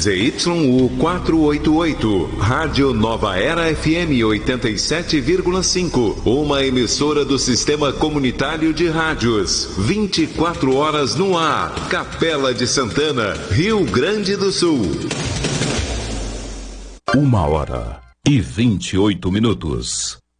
ZYU 488, Rádio Nova Era FM 87,5, uma emissora do Sistema Comunitário de Rádios, 24 horas no ar, Capela de Santana, Rio Grande do Sul. 1h28.